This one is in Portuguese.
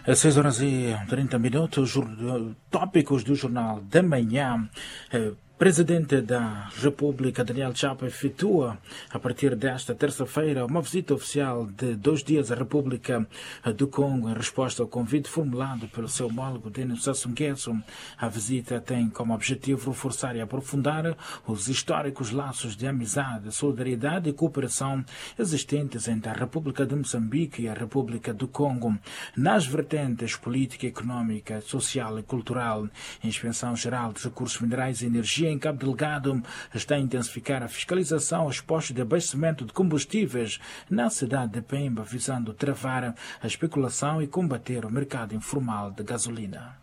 Às 6h30, tópicos do Jornal da Manhã. Presidente da República, Daniel Chapo, efetua, a partir desta terça-feira, uma visita oficial de 2 dias à República do Congo, em resposta ao convite formulado pelo seu homólogo Denis Sassou Nguesso. A visita tem como objetivo reforçar e aprofundar os históricos laços de amizade, solidariedade e cooperação existentes entre a República de Moçambique e a República do Congo, nas vertentes política, econômica, social e cultural. A Inspeção Geral de Recursos Minerais e Energia em Cabo Delgado está a intensificar a fiscalização aos postos de abastecimento de combustíveis na cidade de Pemba, visando travar a especulação e combater o mercado informal de gasolina.